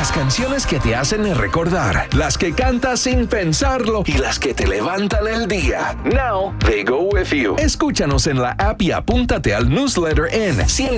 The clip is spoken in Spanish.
Las canciones que te hacen recordar, las que cantas sin pensarlo y las que te levantan el día. Now they go with you. Escúchanos en la app y apúntate al newsletter en 100